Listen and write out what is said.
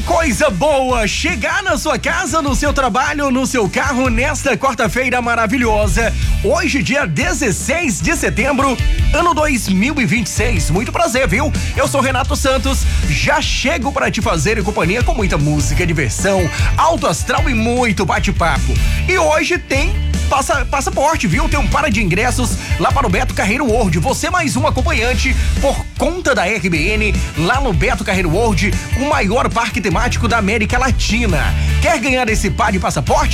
Coisa boa, chegar na sua casa, no seu trabalho, no seu carro, nesta quarta-feira maravilhosa. Hoje, dia 16 de setembro, ano 2026. Muito prazer, viu? Eu sou Renato Santos, já chego para te fazer companhia com muita música, diversão, alto astral e muito bate-papo. E hoje tem passaporte, viu? Tem um par de ingressos lá para o Beto Carreiro World. Você mais um acompanhante por conta da RBN lá no Beto Carreiro World, o maior parque temático da América Latina. Quer ganhar esse par de passaporte?